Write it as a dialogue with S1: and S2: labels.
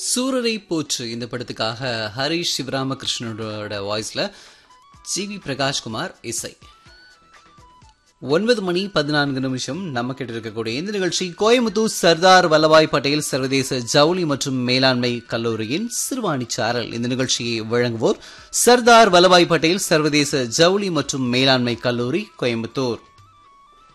S1: சூரரை போற்று இந்த படத்துக்காக ஹரிஷ் சிவராமகிருஷ்ணனோட வாய்ஸ்ல ஜிவி பிரகாஷ்குமார் இசை. 9:14 நம்ம கிட்ட இருக்கக்கூடிய இந்த நிகழ்ச்சி கோயம்புத்தூர் சர்தார் வல்லபாய் பட்டேல் சர்வதேச ஜவுளி மற்றும் மேலாண்மை கல்லூரியின் சிறுவாணி சாரல். இந்த நிகழ்ச்சியை வழங்குவோர் சர்தார் வல்லபாய் பட்டேல் சர்வதேச ஜவுளி மற்றும் மேலாண்மை கல்லூரி கோயம்புத்தூர்.